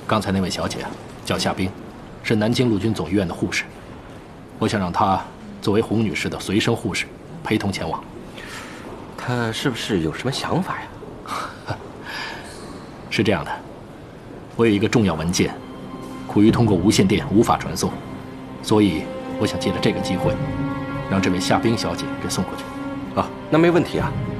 刚才那位小姐啊，叫夏冰，是南京陆军总医院的护士。我想让她作为洪女士的随身护士，陪同前往。 她是不是有什么想法呀？ 是这样的，我有一个重要文件，苦于通过无线电无法传送，所以我想借着这个机会，让这位夏冰小姐给送过去。 啊，那没问题啊。